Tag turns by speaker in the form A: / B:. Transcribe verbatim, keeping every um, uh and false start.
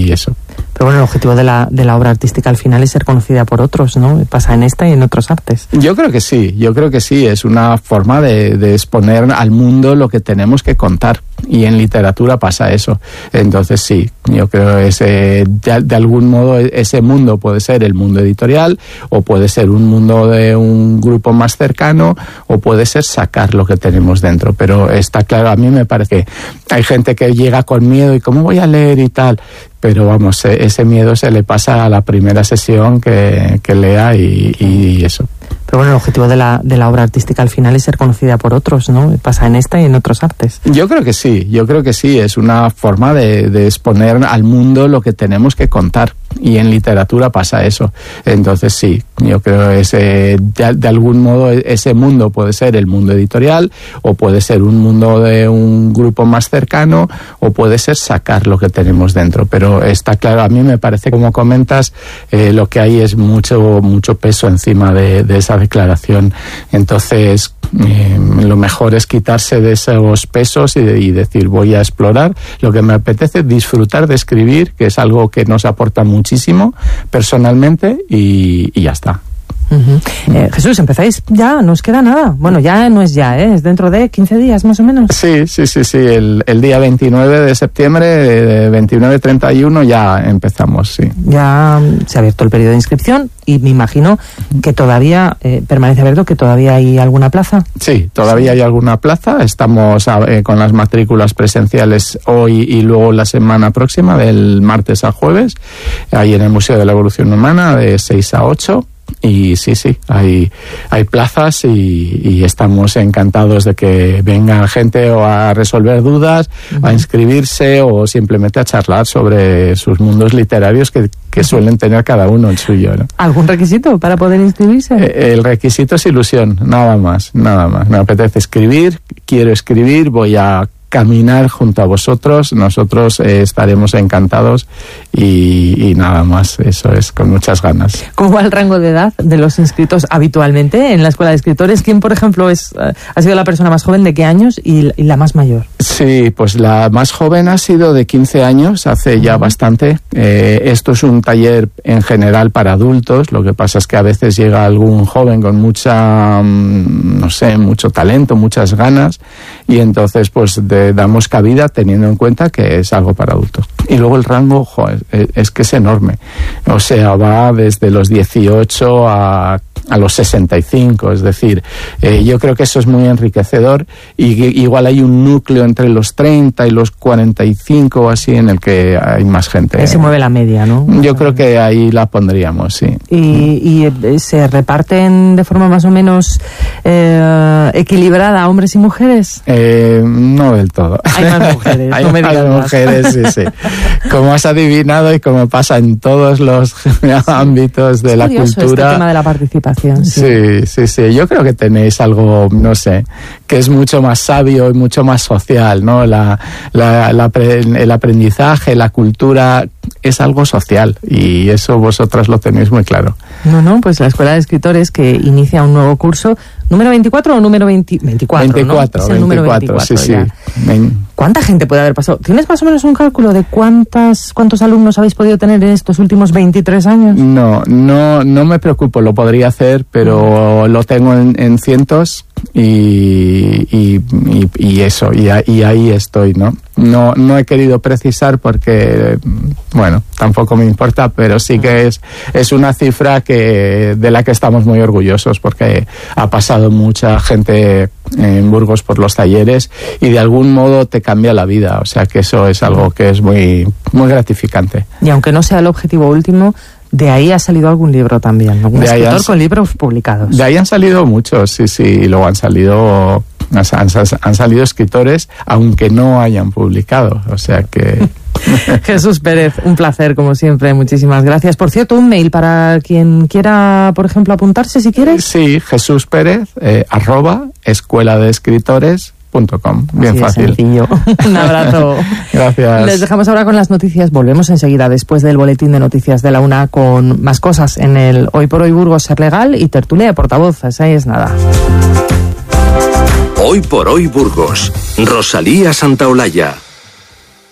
A: y eso.
B: Pero bueno, el objetivo de la, de la obra artística al final es ser conocida por otros, ¿no? Pasa en esta y en otras artes.
A: Yo creo que sí, yo creo que sí, es una forma de, de exponer al mundo lo que tenemos que contar, y en literatura pasa eso. Entonces sí, yo creo que ese, de, de algún modo ese mundo puede ser el mundo editorial, o puede ser un mundo de un grupo más cercano, o puede ser sacar lo que tenemos dentro, pero está claro, a mí me parece que hay gente que llega con miedo y cómo voy a leer y tal, pero vamos, ese miedo se le pasa a la primera sesión que, que lea y, y eso.
B: Pero bueno, el objetivo de la, de la obra artística al final es ser conocida por otros, ¿no? Pasa en esta y en otras artes.
A: Yo creo que sí, yo creo que sí, es una forma de, de exponer al mundo lo que tenemos que contar, y en literatura pasa eso. Entonces sí, yo creo que ese, de, de algún modo ese mundo puede ser el mundo editorial, o puede ser un mundo de un grupo más cercano, o puede ser sacar lo que tenemos dentro, pero está claro, a mí me parece, como comentas, eh, lo que hay es mucho mucho peso encima de, de esa declaración. Entonces eh, lo mejor es quitarse de esos pesos y, de, y decir, voy a explorar lo que me apetece, disfrutar de escribir, que es algo que nos aporta muchísimo personalmente, y, y ya está.
B: Uh-huh. eh, Jesús, empezáis ya, no os queda nada. Bueno, ya no es ya, ¿eh? Es dentro de quince días más o menos.
A: Sí, sí, sí, sí. El, el día veintinueve de septiembre, de veintinueve a treinta y uno, ya empezamos, sí.
B: Ya se ha abierto el periodo de inscripción, y me imagino que todavía eh, permanece abierto, que todavía hay alguna plaza.
A: Sí, todavía sí hay alguna plaza. Estamos eh, con las matrículas presenciales hoy y luego la semana próxima, del martes al jueves, ahí en el Museo de la Evolución Humana, de seis a ocho. Y sí, sí, hay, hay plazas, y, y estamos encantados de que venga gente o a resolver dudas, uh-huh, a inscribirse, o simplemente a charlar sobre sus mundos literarios que, que suelen tener cada uno el suyo, ¿no?
B: ¿Algún requisito para poder inscribirse?
A: Eh, el requisito es ilusión, nada más, nada más. Me apetece escribir, quiero escribir, voy a caminar junto a vosotros, nosotros eh, estaremos encantados, y, y nada más, eso es, con muchas ganas.
B: ¿Cómo va el rango de edad de los inscritos habitualmente en la Escuela de Escritores? ¿Quién, por ejemplo, es ha sido la persona más joven, de qué años, y, y la más mayor?
A: Sí, pues la más joven ha sido de quince años, hace ya bastante. Eh, esto es un taller en general para adultos, lo que pasa es que a veces llega algún joven con mucha, no sé, mucho talento, muchas ganas, y entonces pues de damos cabida teniendo en cuenta que es algo para adultos. Y luego el rango, joder, es, es que es enorme. O sea, va desde los dieciocho a, a los sesenta y cinco. Es decir, eh, yo creo que eso es muy enriquecedor, y igual hay un núcleo entre los treinta y los cuarenta y cinco o así en el que hay más gente.
B: Ahí se mueve la media, ¿no?
A: Yo creo que ahí la pondríamos, sí.
B: ¿Y, y se reparten de forma más o menos eh, equilibrada hombres y mujeres?
A: Eh, no del todo.
B: Hay más mujeres.
A: Hay
B: no me
A: más
B: digas
A: mujeres, sí, sí. Como has adivinado y como pasa en todos los sí. ámbitos de es la cultura.
B: Este tema de la participación. Sí.
A: sí, sí, sí. Yo creo que tenéis algo, no sé, que es mucho más sabio y mucho más social, ¿no? La, la, la, el aprendizaje, la cultura es algo social, y eso vosotras lo tenéis muy claro.
B: No, no, pues la Escuela de Escritores, que inicia un nuevo curso, ¿número veinticuatro o número veinte? veinticuatro,
A: veinticuatro,
B: ¿no? Es el número veinticuatro,
A: sí,
B: ya.
A: sí. Ven.
B: ¿Cuánta gente puede haber pasado? ¿Tienes más o menos un cálculo de cuántas cuántos alumnos habéis podido tener en estos últimos veintitrés años?
A: No, no, no me preocupo, lo podría hacer, pero lo tengo en, en cientos, y, y, y, y eso, y, y ahí estoy, ¿no? No, no he querido precisar porque, bueno, tampoco me importa, pero sí que es, es una cifra que, de la que estamos muy orgullosos, porque ha pasado mucha gente en Burgos por los talleres, y de algún modo te cambia la vida, o sea que eso es algo que es muy, muy gratificante.
B: Y aunque no sea el objetivo último, de ahí ha salido algún libro también, algún escritor han, con libros publicados.
A: De ahí han salido muchos, sí, sí, y luego han salido, han, han salido escritores, aunque no hayan publicado, o sea que...
B: Jesús Pérez, un placer como siempre, muchísimas gracias. Por cierto, un mail para quien quiera, por ejemplo, apuntarse si quieres.
A: Sí, Jesús Pérez, eh, arroba, escuela de escritores punto com. Bien fácil.
B: Sencillo. Un abrazo.
A: Gracias.
B: Les dejamos ahora con las noticias. Volvemos enseguida después del boletín de noticias de la una con más cosas en el Hoy por Hoy Burgos Ser Legal y tertulia de portavoces. Ahí es nada.
C: Hoy por Hoy Burgos. Rosalía Santaolalla.